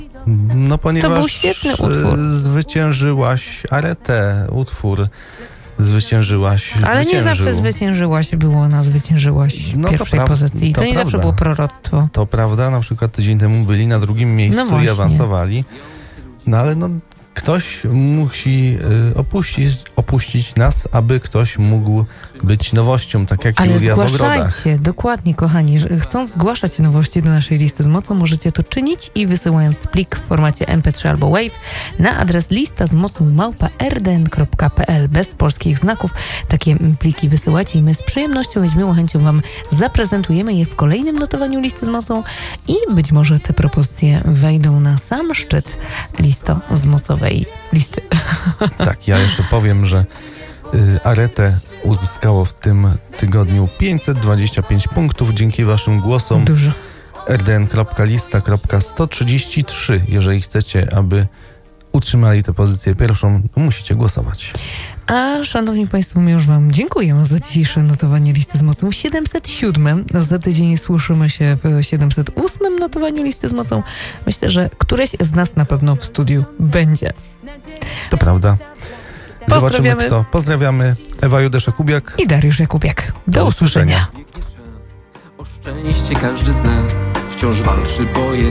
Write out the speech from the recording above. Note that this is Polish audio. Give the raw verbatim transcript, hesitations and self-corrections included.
No ponieważ To był świetny utwór. zwyciężyłaś Aretę, utwór zwyciężyłaś. Ale nie zawsze zwyciężył. zwyciężyłaś, było ona zwyciężyłaś w No to pierwszej pra- pozycji. To, to nie prawda. zawsze było proroctwo. To prawda, na przykład tydzień temu byli na drugim miejscu No i właśnie. awansowali. No ale no, ktoś musi y, opuścić, opuścić nas, aby ktoś mógł być nowością, tak jak Ale Julia w ogrodach. zgłaszajcie, dokładnie kochani, że chcąc zgłaszać nowości do naszej listy z mocą, możecie to czynić i wysyłając plik w formacie em pe trzy albo WAV na adres lista z mocą małpa er de en kropka pe el bez polskich znaków. Takie pliki wysyłacie i my z przyjemnością i z miłą chęcią wam zaprezentujemy je w kolejnym notowaniu listy z mocą i być może te propozycje wejdą na sam szczyt listo z mocowej listy. Tak, ja jeszcze powiem, że y, Aretę uzyskało w tym tygodniu pięćset dwadzieścia pięć punktów dzięki waszym głosom. Dużo. er de en kropka lista kropka sto trzydzieści trzy. Jeżeli chcecie, aby utrzymali tę pozycję pierwszą, to musicie głosować. A szanowni państwo, my już wam dziękujemy za dzisiejsze notowanie listy z mocą siedemset siedem. Za tydzień słyszymy się w siedemset ósmym notowaniu listy z mocą. Myślę, że któreś z nas na pewno w studiu będzie. To prawda. Zobaczymy Pozdrawiamy. kto. Pozdrawiamy. Ewa Judeszek-Kubiak. I Dariusz Jakubiak. Do, Do usłyszenia. usłyszenia. O szczęście każdy z nas wciąż walczy, bo jest